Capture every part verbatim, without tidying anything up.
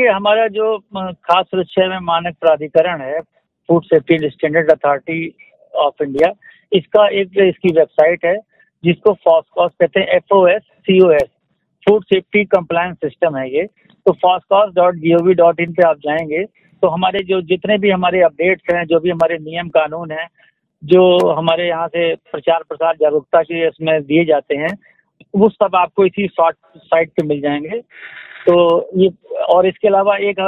देखिए, हमारा जो अ, खाद्य सुरक्षा एवं मानक प्राधिकरण है, food safety and standard authority of India, इसका एक इसकी वेबसाइट है जिसको फॉस्कॉस कहते हैं, F O S C O S, food safety compliance system है ये। तो फॉस्कॉस dot G O V dot in पे आप जाएंगे तो हमारे जो जितने भी हमारे अपडेट्स हैं, जो भी हमारे नियम कानून हैं, जो हमारे यहाँ से प्रचार प्रसार जागरूकता के इसमें दिए जाते हैं, वो सब आपको इसी शॉर्ट साइट पे मिल जाएंगे। तो ये, और इसके अलावा एक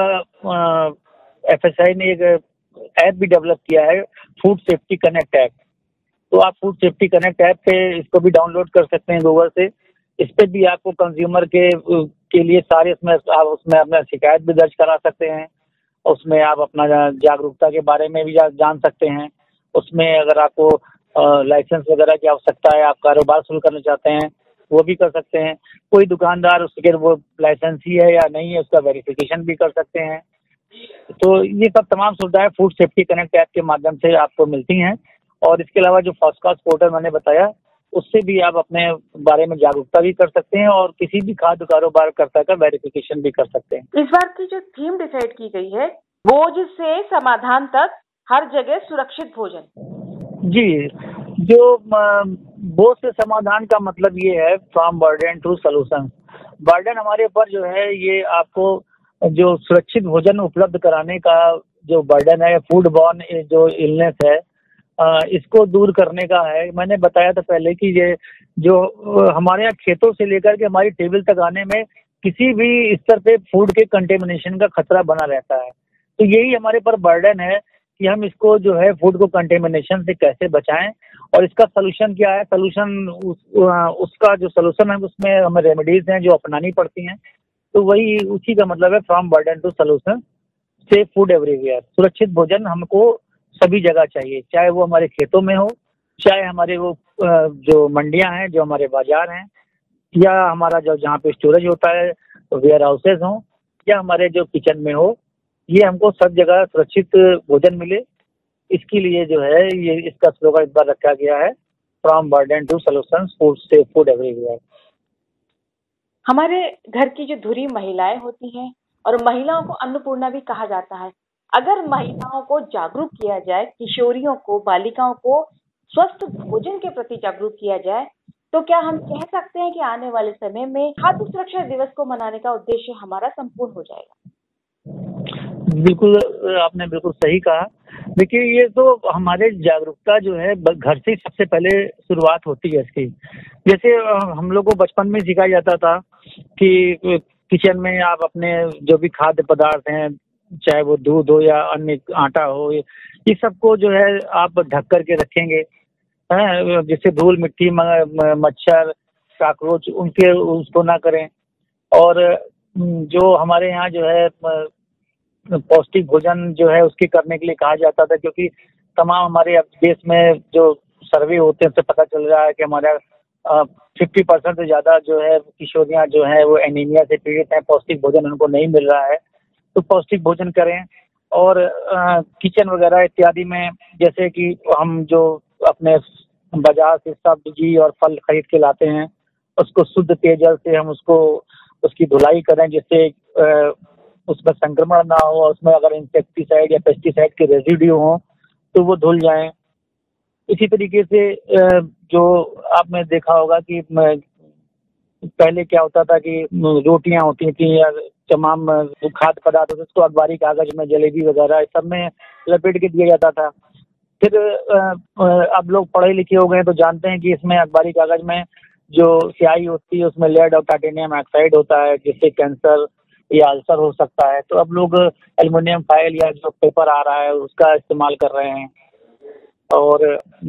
एफ एस आई ने एक ऐप भी डेवलप किया है, फूड सेफ्टी कनेक्ट ऐप। तो आप फूड सेफ्टी कनेक्ट ऐप पे इसको भी डाउनलोड कर सकते हैं गूगल से। इस पे भी आपको कंज्यूमर के के लिए सारे इसमें आप उसमें अपना शिकायत भी दर्ज करा सकते हैं। उसमें आप अपना जागरूकता के बारे में भी जान सकते हैं। उसमें अगर आपको लाइसेंस वगैरह की आवश्यकता है, आप कारोबार शुरू करना चाहते हैं, वो भी कर सकते हैं। कोई दुकानदार उसके वो लाइसेंसी है या नहीं है, उसका वेरिफिकेशन भी कर सकते हैं। तो ये सब तमाम सुविधाएं फूड सेफ्टी कनेक्ट ऐप के माध्यम से आपको मिलती हैं। और इसके अलावा जो फॉस्कॉस पोर्टल मैंने बताया, उससे भी आप अपने बारे में जागरूकता भी कर सकते हैं और किसी भी खाद्य कारोबार कर्ता का वेरिफिकेशन भी कर सकते हैं। इस बार की जो थीम डिसाइड की गई है, बोझ से समाधान तक, हर जगह सुरक्षित भोजन। जी, जो बोझ से समाधान का मतलब ये है, from burden to solution. Burden हमारे ऊपर जो है, ये आपको जो सुरक्षित भोजन उपलब्ध कराने का जो बर्डन है, फूड बॉर्न जो इलनेस है, इसको दूर करने का है। मैंने बताया था पहले कि ये जो हमारे यहाँ खेतों से लेकर के हमारी टेबल तक आने में किसी भी स्तर पे फूड के कंटेमिनेशन का खतरा बना रहता है। तो यही हमारे पर बर्डन है कि हम इसको जो है फूड को कंटेमिनेशन से कैसे बचाएं। और इसका सोल्यूशन क्या है? सोल्यूशन उस, उसका जो सोल्यूशन है उसमें हमें रेमेडीज हैं जो अपनानी पड़ती हैं। तो वही उसी का मतलब है, from burden to solution, safe food everywhere. सुरक्षित भोजन हमको सभी जगह चाहिए, चाहे वो हमारे खेतों में हो, चाहे हमारे वो जो मंडियां हैं, जो हमारे बाजार हैं, या हमारा जो जहाँ पे स्टोरेज होता है, वेयर हाउसेज हो, या हमारे जो किचन में हो, ये हमको सब जगह सुरक्षित भोजन मिले। इसके लिए जो है ये इसका स्लोगन इस बार रखा गया है, from burden to solution, food safe food everywhere. हमारे घर की जो धुरी महिलाएं होती हैं, और महिलाओं को अन्नपूर्णा भी कहा जाता है, अगर महिलाओं को जागरूक किया जाए, किशोरियों को, बालिकाओं को स्वस्थ भोजन के प्रति जागरूक किया जाए, तो क्या हम कह सकते हैं कि आने वाले समय में खाद्य सुरक्षा दिवस को मनाने का उद्देश्य हमारा संपूर्ण हो जाएगा? बिल्कुल, आपने बिल्कुल सही कहा। देखिए, ये तो हमारे जागरूकता जो है घर से सबसे पहले शुरुआत होती है इसकी। जैसे हम लोग को बचपन में सिखाया जाता था कि किचन में आप अपने जो भी खाद्य पदार्थ हैं, चाहे वो दूध हो या अन्य आटा हो, ये सबको जो है आप ढक करके रखेंगे, हैं, जिससे धूल मिट्टी मच्छर काकरोच उनके उसको ना करें। और जो हमारे यहाँ जो है पौष्टिक भोजन जो है उसकी करने के लिए कहा जाता था, क्योंकि तमाम हमारे देश में जो सर्वे होते हैं उससे पता चल रहा है कि हमारा फिफ्टी परसेंट से ज़्यादा जो है किशोरियाँ जो है वो एनीमिया से पीड़ित हैं, पौष्टिक भोजन उनको नहीं मिल रहा है। तो पौष्टिक भोजन करें। और आ, किचन वगैरह इत्यादि में, जैसे कि हम जो अपने बाजार से सब्जी और फल खरीद के लाते हैं, उसको शुद्ध पेयजल से हम उसको उसकी धुलाई करें, जिससे उसमें संक्रमण ना हो, उसमें अगर इंसेक्टिसाइड या पेस्टिसाइड के रेजिड्यू हों तो वो धुल जाएं। इसी तरीके से जो आपने देखा होगा कि पहले क्या होता था कि रोटियां होती थी या तमाम खाद्य पदार्थ होते, उसको अखबारी कागज में, जलेबी वगैरह सब में लपेट के दिया जाता था। फिर अब लोग पढ़े लिखे हो गए तो जानते हैं कि इसमें अखबारी कागज में जो स्याही होती है उसमें लेड और टाइटेनियम ऑक्साइड होता है, जिससे कैंसर या अल्सर हो सकता है। तो अब लोग एल्युमिनियम फॉइल या जो पेपर आ रहा है उसका इस्तेमाल कर रहे हैं। और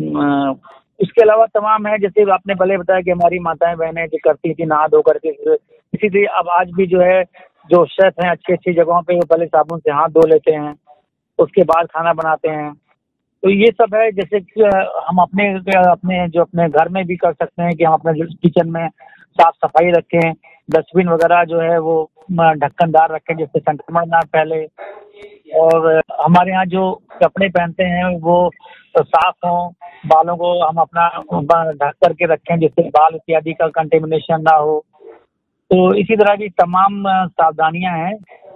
इसके अलावा तमाम है, जैसे आपने पहले बताया कि हमारी माताएं बहनें जो करती थी नहा धो करके, इसीलिए अब आज भी जो है जो शेफ हैं अच्छी अच्छी जगहों पे वो पहले साबुन से हाथ धो लेते हैं, उसके बाद खाना बनाते हैं। तो ये सब है, जैसे कि हम अपने अपने जो अपने घर में भी कर सकते हैं कि हम अपने किचन में साफ सफाई रखें, डस्टबिन वगैरह जो है वो ढक्कनदार रखें जिससे संक्रमण ना फैले। और हमारे यहाँ जो कपड़े पहनते हैं वो साफ हों, बालों को हम अपना ढक करके रखें जिससे बाल इत्यादि का कंटेमिनेशन ना हो। तो इसी तरह की तमाम सावधानियां हैं